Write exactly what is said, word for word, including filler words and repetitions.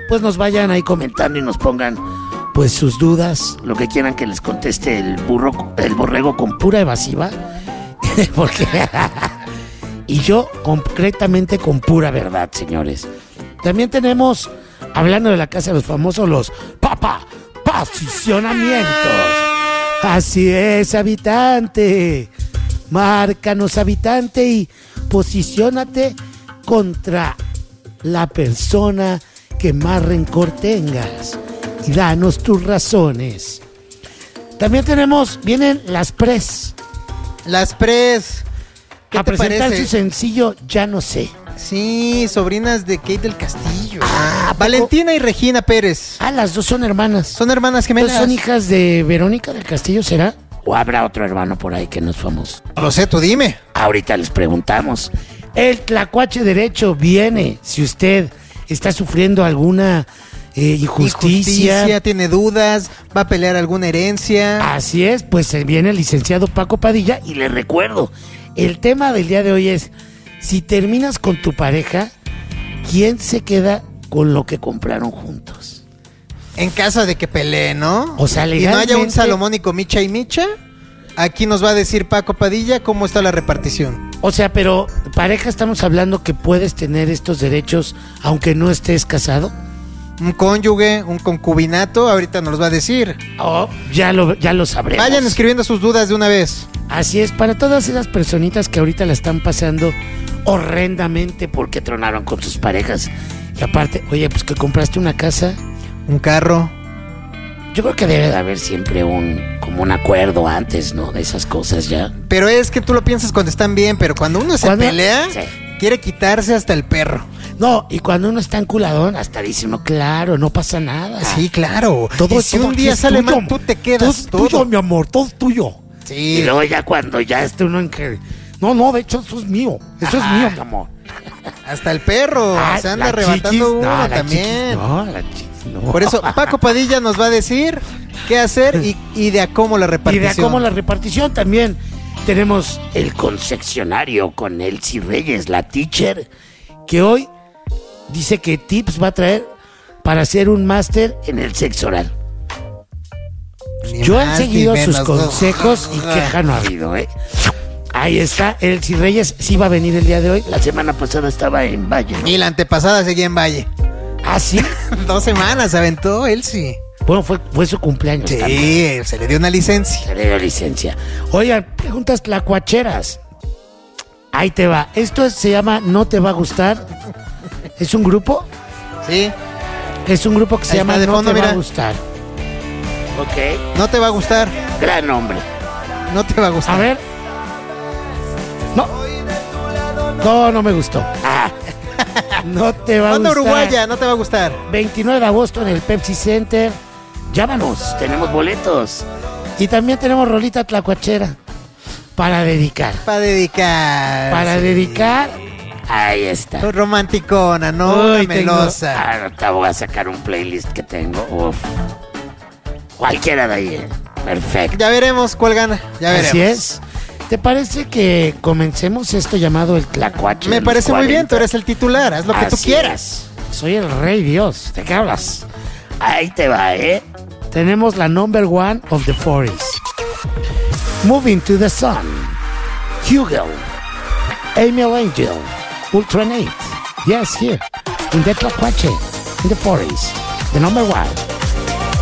pues nos vayan ahí comentando y nos pongan pues sus dudas, lo que quieran que les conteste el burro, el borrego con pura evasiva, porque y yo concretamente con pura verdad, señores. También tenemos, hablando de la casa de los famosos, los papá posicionamientos. Así es, habitante. Márcanos, habitante, y posiciónate contra la persona que más rencor tengas y danos tus razones. También tenemos, vienen las pres. Las pres. ¿Qué a te presentar parece? su sencillo Ya no sé. Sí, sobrinas de Kate del Castillo. Ah, Valentina y Regina Pérez. Ah, las dos son hermanas. Son hermanas gemelas. ¿Son hijas de Verónica del Castillo, será? ¿O habrá otro hermano por ahí que no es famoso? Lo sé, tú dime. Ahorita les preguntamos. El tlacuache derecho viene. Si usted está sufriendo alguna eh, injusticia, Injusticia, tiene dudas, va a pelear alguna herencia. así es, pues se viene el licenciado Paco Padilla. Y le recuerdo, el tema del día de hoy es: si terminas con tu pareja, ¿quién se queda con lo que compraron juntos? En caso de que pelee, ¿no? O sea, y no haya un legalmente- Salomónico Micha y Micha, aquí nos va a decir Paco Padilla cómo está la repartición. O sea, pero pareja, estamos hablando que puedes tener estos derechos aunque no estés casado. Un cónyuge, un concubinato, ahorita nos los va a decir. Oh, ya lo, ya lo sabremos. Vayan escribiendo sus dudas de una vez. Así es, para todas esas personitas que ahorita la están pasando horrendamente porque tronaron con sus parejas. Y aparte, oye, pues que compraste una casa, Un carro. yo creo que debe de haber siempre un como un acuerdo antes, ¿no? De esas cosas ya. Pero es que tú lo piensas cuando están bien, pero cuando uno se ¿Cuándo? pelea, Sí. quiere quitarse hasta el perro. No, y cuando uno está enculadón, hasta dice uno, claro, no pasa nada. Sí, claro. Todo, y si todo un aquí día es sale tuyo. mal, tú te quedas Todo es todo. tuyo, mi amor, todo es tuyo. Sí. Y luego ya cuando ya esté uno en que... No, no, de hecho eso es mío. Eso es mío, mi amor. Hasta el perro. Ah, se anda la arrebatando chiquis, uno no, la también. chiquis, no, la chiquis, no. Por eso, Paco Padilla nos va a decir qué hacer y, y de a cómo la Y repartición. de cómo la repartición también. Tenemos el concesionario con Elsie Reyes, la teacher, que hoy dice que tips va a traer para hacer un máster en el sexo oral. Ni Yo he más seguido ni sus menos. consejos y queja no ha habido, ¿eh? Ahí está, Elsie Reyes sí va a venir el día de hoy. La semana pasada estaba en Valle, ¿no? Y la antepasada seguía en Valle. Ah, sí. Dos semanas se aventó él, sí. Bueno, fue, fue su cumpleaños también. Sí, se le dio una licencia. Se le dio licencia. Oigan, preguntas tlacuacheras. Ahí te va. Esto es- se llama No Te Va a Gustar. ¿Es un grupo? Sí, Es un grupo que se Ahí llama está de No fondo, Te Va a mira. Gustar. Ok. no te va a gustar. Gran nombre. No te va a gustar. A ver. No. No, no me gustó. Ah. No te va a Banda gustar. uruguaya, no te va a gustar. veintinueve de agosto en el Pepsi Center. Llámanos, tenemos boletos. Y también tenemos rolita tlacuachera para dedicar. Para dedicar. Para sí. dedicar, ahí está. Soy romanticona, no Uy, una tengo- melosa. Ah, ahorita voy a sacar un playlist que tengo. Uf. Cualquiera de ahí. eh. Perfecto. Ya veremos cuál gana. Ya veremos. Así es. ¿Te parece que comencemos esto llamado el tlacuache? Me de los parece muy bien, tú cuarenta? eres el titular, haz lo que tú Así quieras. es. Soy el rey Dios. ¿De qué hablas? Ahí te va, ¿eh? Tenemos la number one of the forest. Moving to the Sun. Hugel. Emil Angel. Ultranate. Yes, here. In the Tlacuache. In the forest. The number one.